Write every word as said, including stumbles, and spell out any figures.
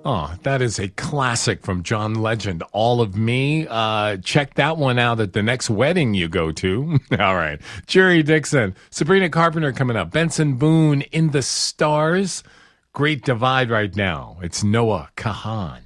Oh, that is a classic from John Legend. All of Me. Uh, check that one out at the next wedding you go to. All right. Jerry Dixon, Sabrina Carpenter coming up. Benson Boone, In the Stars. Great divide right now. It's Noah Kahan.